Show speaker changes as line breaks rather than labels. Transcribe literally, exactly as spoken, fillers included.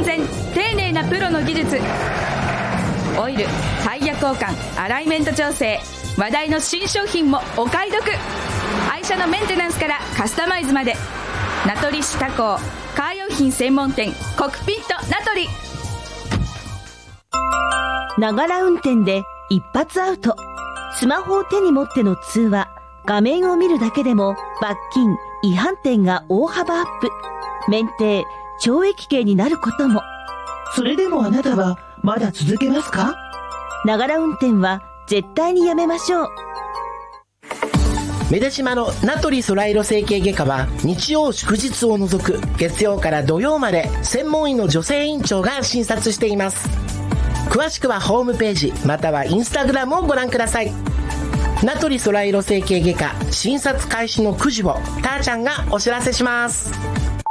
安全丁寧なプロの技術、オイル、タイヤ交換、アライメント調整、話題の新商品もお買い得。愛車のメンテナンスからカスタマイズまで、名取市他港カー用品専門店コクピット名取。
ながら運転で一発アウト。スマホを手に持っての通話、画面を見るだけでも罰金、違反点が大幅アップ。免停、懲役刑になることも。
それでもあなたはまだ続けますか？
ながら運転は絶対にやめましょう。
目出島の名取ソライロ整形外科は日曜祝日を除く月曜から土曜まで専門医の女性院長が診察しています。詳しくはホームページまたはインスタグラムをご覧ください。名取ソライロ整形外科診察開始のくじをたーちゃんがお知らせします。